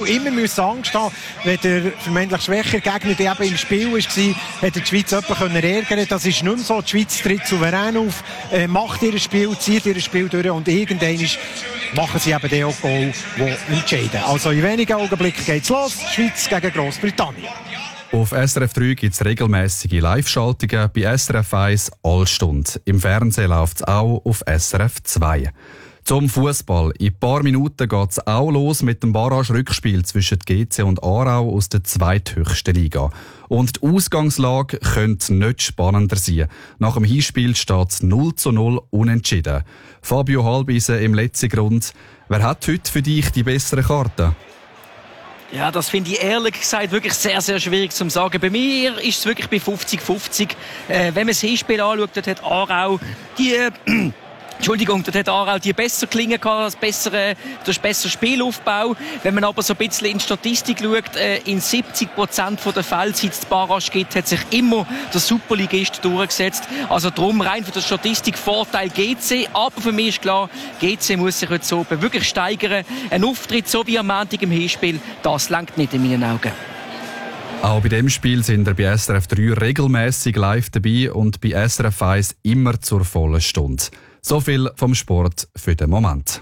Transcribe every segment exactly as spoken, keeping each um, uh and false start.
immer müssen Angst haben, wenn der vermeintlich schwächere Gegner der eben im Spiel war, hätte die Schweiz jemanden ärgern können. Das ist nicht mehr so. Die Schweiz tritt souverän auf, äh, macht ihr Spiel, zieht ihr Spiel durch und irgendwann machen sie eben den auch Goal, die entscheiden. Also in wenigen Augenblicken geht es los. Schweiz gegen Grossbritannien. Auf S R F drei gibt es regelmäßige Live-Schaltungen, bei S R F eins Allstunde. Im Fernsehen läuft es auch auf S R F zwei. Zum Fußball. In ein paar Minuten geht es auch los mit dem Barrage-Rückspiel zwischen G C und Aarau aus der zweithöchsten Liga. Und die Ausgangslage könnte nicht spannender sein. Nach dem Hinspiel steht es null zu null unentschieden. Fabio Halbisen im letzten Grund. Wer hat heute für dich die bessere Karte? Ja, das finde ich ehrlich gesagt wirklich sehr, sehr schwierig zu sagen. Bei mir ist es wirklich bei fünfzig fünfzig. Äh, wenn man das Hinspiel anschaut, dort hat Aarau die... Äh, Entschuldigung, dort hat Aarau die besser klingen gehabt, das bessere, durch besser Spielaufbau. Wenn man aber so ein bisschen in die Statistik schaut, äh, in siebzig Prozent der Fälle, seit es Barrage gibt, hat sich immer der Superligist durchgesetzt. Also darum rein für die Statistik Vorteil G C. Aber für mich ist klar, G C muss sich heute so wirklich steigern. Ein Auftritt, so wie am Montag im Hinspiel, das langt nicht in meinen Augen. Auch bei dem Spiel sind wir bei S R F drei regelmäßig live dabei und bei S R F eins immer zur vollen Stunde. So viel vom Sport für den Moment.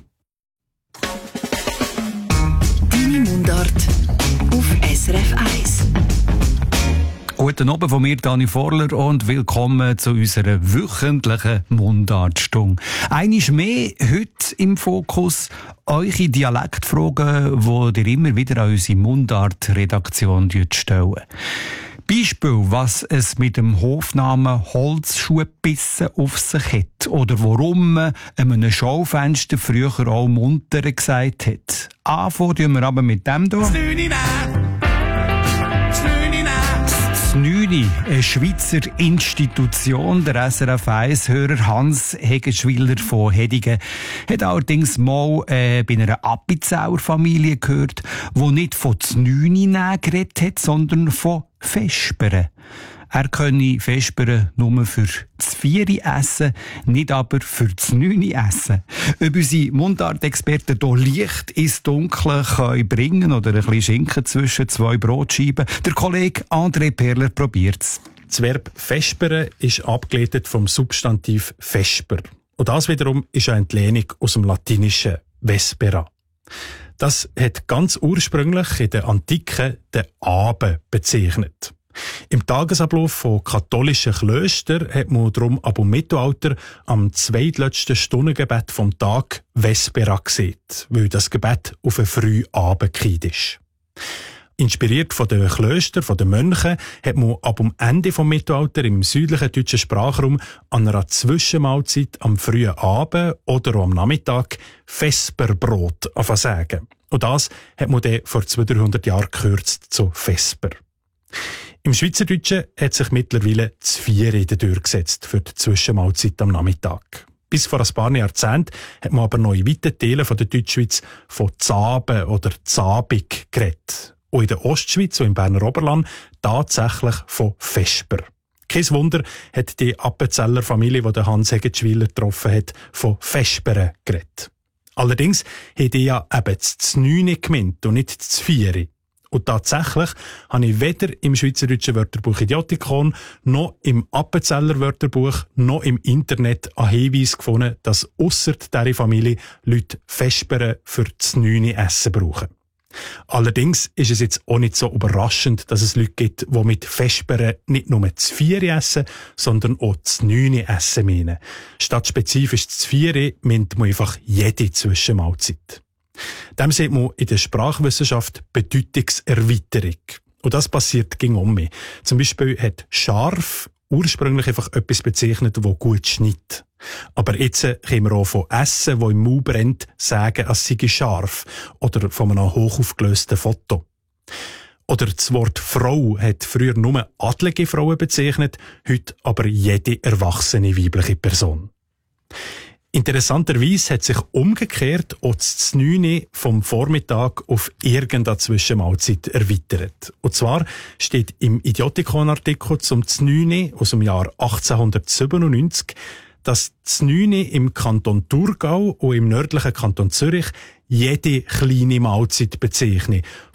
Deine Mundart auf S R F eins. Guten Abend von mir, Dani Vorler, und willkommen zu unserer wöchentlichen Mundartstunde. Einiges mehr heute im Fokus, eure Dialektfragen, die ihr immer wieder an unsere Mundart-Redaktion stellen. Beispiel, was es mit dem Hofnamen Holzschuhbissen auf sich hat oder warum man einem Schaufenster früher auch munter gesagt hat. Anfangen wir aber mit dem hier. Znüni, eine Schweizer Institution, der S R F eins-Hörer Hans Hegenschwiller von Hedigen, hat allerdings mal äh, bei einer Appenzeller Familie gehört, die nicht von Znüni geredet hat, sondern von Vespern. Er könne Vespern nur für das Vieri essen, nicht aber für das Neuni essen. Ob unsere Mundartexperten hier Licht ins Dunkle können bringen oder ein bisschen Schinken zwischen zwei Brotscheiben, der Kollege André Perler probiert's. Das Verb vespere ist abgeleitet vom Substantiv vesper. Und das wiederum ist eine Entlehnung aus dem Latinischen vespera. Das hat ganz ursprünglich in der Antike den Abend bezeichnet. Im Tagesablauf von katholischen Klöstern hat man darum ab dem Mittelalter am zweitletzten Stundengebet vom Tag Vespera gesehen, weil das Gebet auf einen frühen Abend gefallen ist. Inspiriert von den Klöstern, von den Mönchen, hat man ab dem Ende des Mittelalters im südlichen deutschen Sprachraum an einer Zwischenmahlzeit am frühen Abend oder am Nachmittag Vesperbrot sagen. Und das hat man dann vor zweihundert, dreihundert Jahren gekürzt zu Vesper. Im Schweizerdeutschen hat sich mittlerweile das Vieri durchgesetzt für die Zwischenmahlzeit am Nachmittag. Bis vor ein paar Jahrzehnten hat man aber noch in weiten Teilen der Deutschschweiz von Zaben oder Zabig geredet. Und in der Ostschweiz und im Berner Oberland tatsächlich von Vesper. Kein Wunder hat die Appenzeller Familie, die Hans Hegenschwiller getroffen hat, von Vesperen geredet. Allerdings hat die ja eben das Znüni gemeint und nicht das Vieri. Und tatsächlich habe ich weder im Schweizerdeutschen Wörterbuch Idiotikon noch im Appenzeller Wörterbuch noch im Internet einen Hinweis gefunden, dass ausser dieser Familie Leute Vesperen für das Neune Essen brauchen. Allerdings ist es jetzt auch nicht so überraschend, dass es Leute gibt, die mit Vesperen nicht nur das Vieri essen, sondern auch das Neune Essen meinen. Statt spezifisch das Vieri meint man einfach jede Zwischenmahlzeit. Dem sieht man in der Sprachwissenschaft Bedeutungserweiterung. Und das passiert ging um mich. Zum Beispiel hat scharf ursprünglich einfach etwas bezeichnet, das gut schneidet. Aber jetzt können wir auch von Essen, das im Mund brennt, sagen, es sei scharf. Oder von einem hochaufgelösten Foto. Oder das Wort Frau hat früher nur adlige Frauen bezeichnet, heute aber jede erwachsene weibliche Person. Interessanterweise hat sich umgekehrt auch das Znüni vom Vormittag auf irgendeine Zwischenmahlzeit erweitert. Und zwar steht im Idiotikon-Artikel zum Znüni aus dem Jahr achtzehnhundertsiebenundneunzig, dass Znüni im Kanton Thurgau und im nördlichen Kanton Zürich jede kleine Mahlzeit bezeichnet,